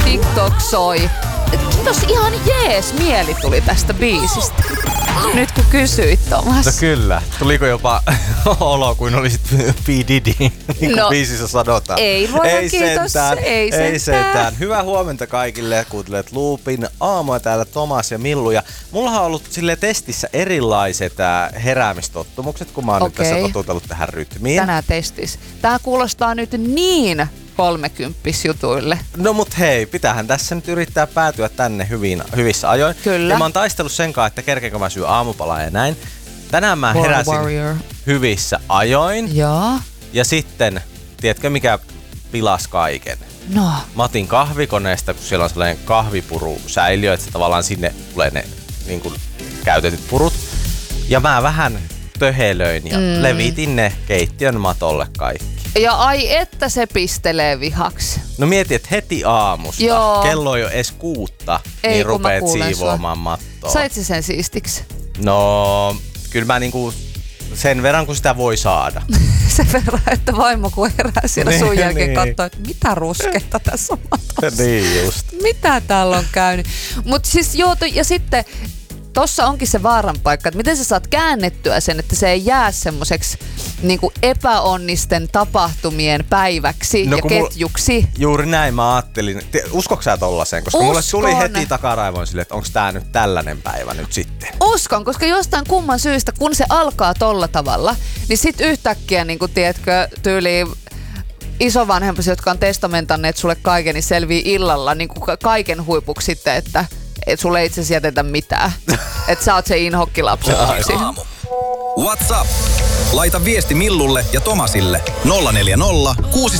TikTok soi. Kiitos, ihan jees mieli tuli tästä biisistä. Nyt kun kysyit, Tomas. No kyllä. Tuliko jopa olo, kuin olisit P. Diddy, niin kuin biisissä sanotaan. Ei voida, kiitos. Ei sentään. Hyvää huomenta kaikille. Kuuntelet Loopin aamua täällä Tomas ja Millu. Ja mullahan on ollut sille testissä erilaiset heräämistottumukset, kun mä oon nyt tässä totuutellut tähän rytmiin. Tänään testis. Tää kuulostaa nyt niin 30-jutuille. No mut hei, pitäähän tässä nyt yrittää päätyä tänne hyvissä ajoin. Kyllä. Ja mä oon taistellut sen kanssa, että kerkeekö mä syö aamupalaa ja näin. Tänään mä heräsin hyvissä ajoin. Joo. Ja sitten, tiedätkö mikä pilas kaiken? No. Mä otin kahvikoneesta, kun siellä on sellainen kahvipurusäiliö, että tavallaan sinne tulee ne niin kuin käytetyt purut. Ja mä vähän töhelöin ja levitin ne keittiön matolle kaikki. Ja ai että se pistelee vihaksi. No mieti, että heti aamusta, kello on jo edes 6, niin rupeat siivoamaan mattoa. Sait sä sen siistiksi? No, kyllä mä niinku sen verran, kun sitä voi saada. Sen verran, että vaimo kun herää siellä sun jälkeen katsoo, että mitä rusketta tässä on matossa. Niin just. Mitä täällä on käynyt. Mut siis ja sitten tossa onkin se vaaran paikka, että miten sä saat käännettyä sen, että se ei jää semmoiseksi niinku epäonnisten tapahtumien päiväksi ja ketjuksi. Juuri näin mä ajattelin. Uskotko sä tollaseen? Koska mulle tuli heti takaraivoin silleen, että onko tää nyt tällainen päivä nyt sitten? Uskon, koska jostain kumman syystä, kun se alkaa tolla tavalla, niin sit yhtäkkiä niinku tiedätkö tyyliin isovanhempasi, jotka on testamentanneet sulle kaiken, niin selvii illalla niin kuin kaiken huipuksi sitten, että et sulle ei itse asiassa jätetä mitään. Että sä oot se inhokkilapsen lapsi. What's up? Laita viesti Millulle ja Tomasille 040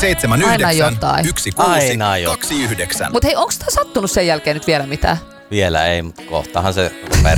679 162 9. Mut hei, onks tää sattunut sen jälkeen nyt vielä mitään? Vielä ei, mutta kohtahan se rupeaa